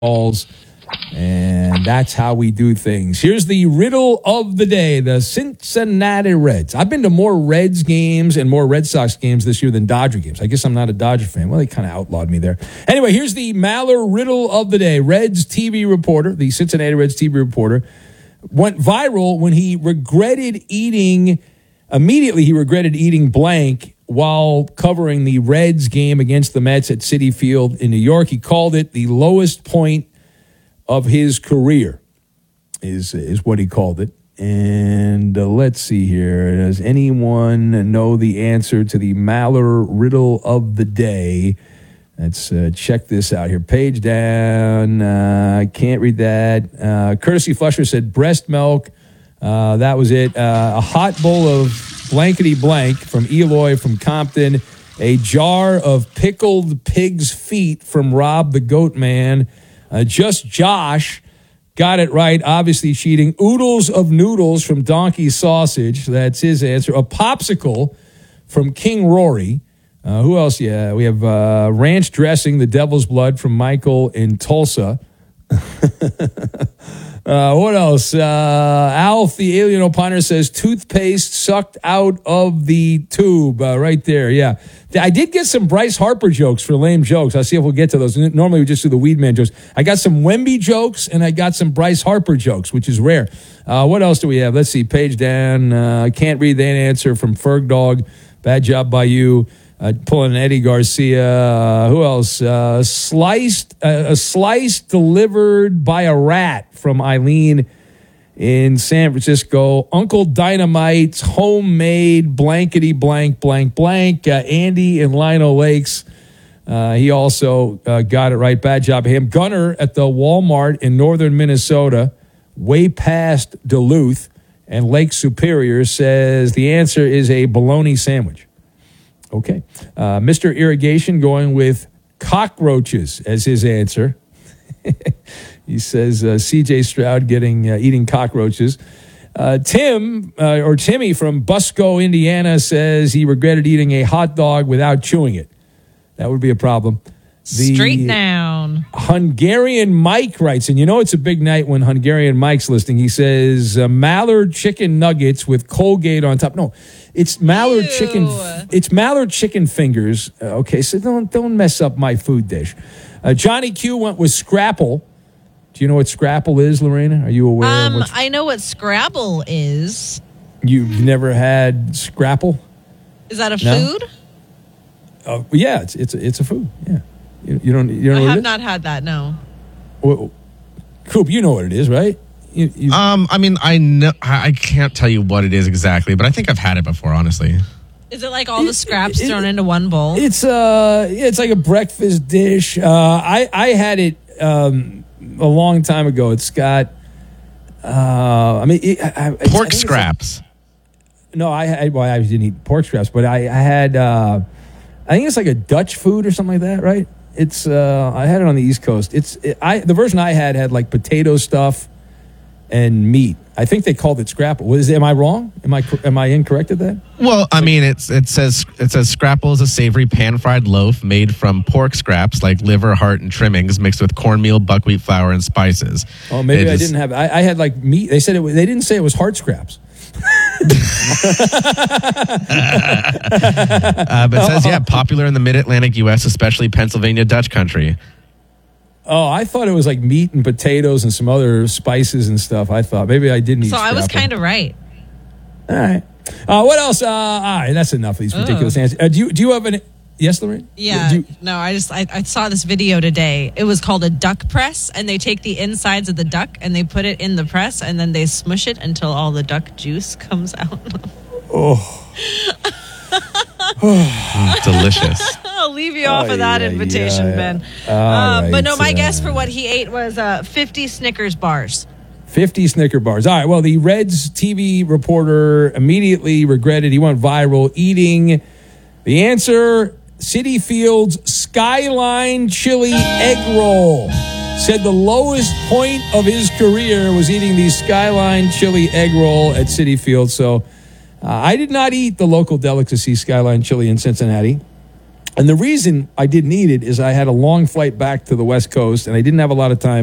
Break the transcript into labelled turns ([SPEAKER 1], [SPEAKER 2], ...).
[SPEAKER 1] calls. And that's how we do things. Here's the riddle of the day, the Cincinnati Reds. I've been to more Reds games and more Red Sox games this year than Dodger games. I guess I'm not a Dodger fan. Well, they kind of outlawed me there. Anyway, here's the Maller riddle of the day. Reds TV reporter, the Cincinnati Reds TV reporter, went viral when he regretted eating blank while covering the Reds game against the Mets at Citi Field in New York. He called it the lowest point of his career, is what he called it. And let's see here. Does anyone know the answer to the Maller riddle of the day? Let's check this out here. Page down. I can't read that. Courtesy Flusher said breast milk. That was it. A hot bowl of blankety blank from Eloy from Compton. A jar of pickled pig's feet from Rob the Goat Man. Just Josh got it right. Obviously cheating. Oodles of noodles from Donkey Sausage. That's his answer. A popsicle from King Rory. Who else? Yeah, we have ranch dressing, the devil's blood from Michael in Tulsa. What else? Alf, the alien opiner, says toothpaste sucked out of the tube. Right there, yeah. I did get some Bryce Harper jokes for lame jokes. I'll see if we'll get to those. Normally we just do the Weed Man jokes. I got some Wemby jokes, and I got some Bryce Harper jokes, which is rare. What else do we have? Let's see. Page down. Can't read that answer from Ferg Dog. Bad job by you. Pulling an Eddie Garcia. Who else? A slice delivered by a rat from Eileen in San Francisco. Uncle Dynamite's homemade blankety blank blank blank. Andy in Lino Lakes. He also got it right. Bad job him. Gunner at the Walmart in northern Minnesota, way past Duluth and Lake Superior, says the answer is a bologna sandwich. Okay. Mr. Irrigation going with cockroaches as his answer. He says C.J. Stroud eating cockroaches. Timmy from Busco, Indiana, says he regretted eating a hot dog without chewing it. That would be a problem.
[SPEAKER 2] Straight down.
[SPEAKER 1] Hungarian Mike writes, and you know it's a big night when Hungarian Mike's listening. He says Mallard chicken nuggets with Colgate on top. No, it's Mallard chicken. It's Mallard chicken fingers. Okay, so don't mess up my food dish. Johnny Q went with Scrapple. Do you know what Scrapple is, Lorena? Are you aware?
[SPEAKER 2] I know what Scrabble is.
[SPEAKER 1] You've never had Scrapple?
[SPEAKER 2] Is that a food?
[SPEAKER 1] Yeah, it's a food. Yeah. You don't know
[SPEAKER 2] I
[SPEAKER 1] what
[SPEAKER 2] have
[SPEAKER 1] it is?
[SPEAKER 2] not had that, no.
[SPEAKER 1] Well, Coop, you know what it is, right?
[SPEAKER 3] I mean, I know I can't tell you what it is exactly, but I think I've had it before, honestly.
[SPEAKER 2] Is it like all the scraps thrown into one bowl?
[SPEAKER 1] It's like a breakfast dish. I had it a long time ago. It's got
[SPEAKER 3] pork scraps.
[SPEAKER 1] No, I didn't eat pork scraps, but I had I think it's like a Dutch food or something like that, right? It's I had it on the East Coast. The version I had like potato stuff and meat. I think they called it Scrapple. Am I wrong? Am I incorrect at that?
[SPEAKER 3] Well, I mean, it says Scrapple is a savory pan-fried loaf made from pork scraps like liver, heart, and trimmings mixed with cornmeal, buckwheat flour, and spices.
[SPEAKER 1] Oh, maybe I didn't have. I had like meat. They said they didn't say it was heart scraps.
[SPEAKER 3] But it says, popular in the mid-Atlantic U.S., especially Pennsylvania Dutch country.
[SPEAKER 1] Oh, I thought it was like meat and potatoes and some other spices and stuff. I thought maybe I didn't eat
[SPEAKER 2] So I was kind of right.
[SPEAKER 1] All right. What else? All right, that's enough of these ridiculous answers. Do you have an... Yes, Lorraine?
[SPEAKER 2] Yeah. No, I saw this video today. It was called a duck press, and they take the insides of the duck and they put it in the press, and then they smush it until all the duck juice comes out.
[SPEAKER 3] Delicious.
[SPEAKER 2] I'll leave you off of that invitation, Ben.
[SPEAKER 1] Right,
[SPEAKER 2] but no, my guess for what he ate was 50 Snickers bars.
[SPEAKER 1] 50 Snicker bars. All right, well, the Reds TV reporter immediately regretted. He went viral eating the answer... Citi Field's Skyline Chili Egg Roll. Said the lowest point of his career was eating the Skyline Chili Egg Roll at Citi Field. So I did not eat the local delicacy Skyline Chili in Cincinnati. And the reason I didn't eat it is I had a long flight back to the West Coast, and I didn't have a lot of time